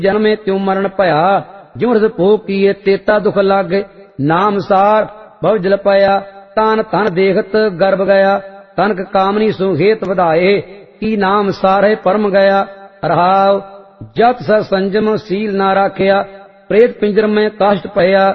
ਜਨਮੇ ਤਿਉ ਮਰਨ ਭਇਆ, ਜਿਉ ਰਸ ਭੋਗ ਕੀਏ ਤੇਤਾ ਦੁਖ ਲਾਗੇ। ਨਾਮ ਸਾਰ ਬਹੁ ਜਲ ਪਾਇਆ, ਤਾਨ ਤਨ ਦੇਖਤ ਗਰਭ ਗਿਆ। ਤਨਕ ਕਾਮਨੀ ਸੋ ਹੇਤ ਵਧਾਏ, ਕੀ ਨਾਮ ਸਾਰੇ ਪਰਮ ਗਿਆ। ਰਹਾਉ ਜਤ ਸ ਸੰਜਮ ਸੀਲ ਨਾ ਰਾਖਿਆ, ਪ੍ਰੇਤ ਪਿੰਜਰ ਮੈਂ ਕਾਸ਼ਟ ਭਇਆ।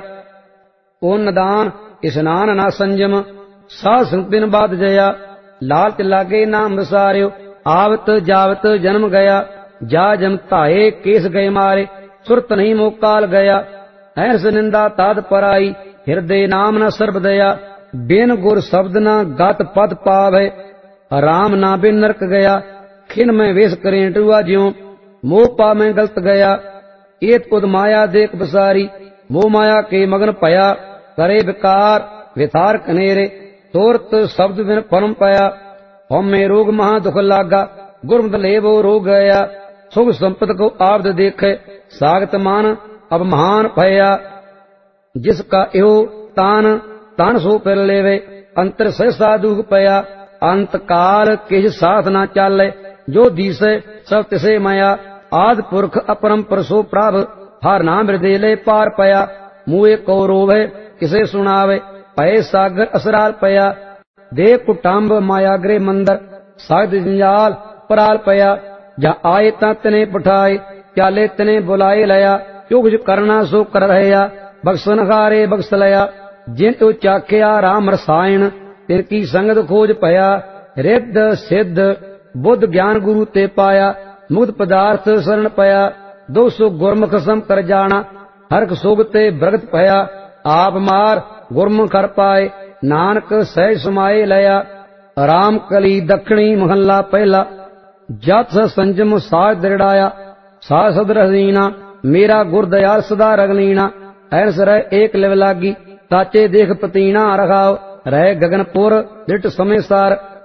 ਓ ਨਦਾਨ ਇਸਨਾਨ ਨਾ ਸੰਜਮ, ਸਾਧ ਸੰਗ ਬਿਨ ਬਾਦ ਜਇਆ। ਲਾਲਚ ਲਾਗੇ ਨਾਮ ਵਿਸਾਰਿਓ, ਆਵਤ ਜਾਵਤ ਜਨਮ ਗਿਆ। ਜਾ ਜਮ ਧਾਏ ਕੇਸ ਗਏ ਮਾਰੇ, ਸੁਰਤ ਨਹੀਂ ਮੋ ਕਾਲ ਗਿਆ। ਐਸ ਨਿੰਦਾ ਤਾਦ ਪਰਾਈ, ਹਿਰਦੇ ਨਾਮ ਨ ਸਰਬ ਦਇਆ। ਬਿਨ ਗੁਰ ਸ਼ਬਦ ਨ ਗਤ ਪਦ ਪਾਵੇ, ਰਾਮ ਨਾ ਬਿਨ ਨਰਕ ਗਿਆ। ਖਿਨ ਮੈਂ ਵੇਸ ਕਰੇ ਟੂਆ ਜਿਉ, ਮੋਹ ਪਾ ਮੈਂ ਗਲਤ ਗਿਆ। ਏਤ ਉਦ ਮਾਇਆ ਦੇਖ ਬਸਾਰੀ, ਮੋਹ ਮਾਇਆ ਕੇ ਮਗਨ ਭਇਆ। करे विकार विथार कनेरे, तोरत शब्द बिन परम पाया। हमें रोग महा दुख लागा, गुरमत लेवो रोग गया। सुख संपत को आबद देखे, सागत मान अब महान भया। जिसका इहो तान तान सो फिर लेवे, अंतर सहसा दुख पया। अंत काल किस साथ ना चाले, जो दीसे सब तिसे माया। आद पुरख अपरंपर सो प्राभ, हर नाम हृदय पार पया। मुए को रोवे किसे सुनावे, भय सागर असराल पया। देह कुटुंब माया गृह मंदर, साध जंजाल पराल पया। जा आए ता तने पठाए, चाले तने बुलाए लया। जो कुछ करना सो कर रहया, बख्शन हारे बख्श लया। जिन तो चाख्या राम रसायन, तिनकी संगत खोज पया। रिद्ध सिद्ध बुद्ध ज्ञान गुरु ते पाया, मुक्त पदार्थ शरण पया। दो सो गुरमुख सम कर जाना, हरख सोग ते भगत पया। आप मार गुरमुख कर पाए, नानक सहज समाए लया। राम कली दक्षिणी महला पहला, जत संजम साज दृढ़ाया। साज सद रहीना, मेरा गुर दयाल सदा रगलीना। ऐस रह एक लिव लागी, ताचे देख पतीना रखाओ। रह गगनपुर दिट समय सार,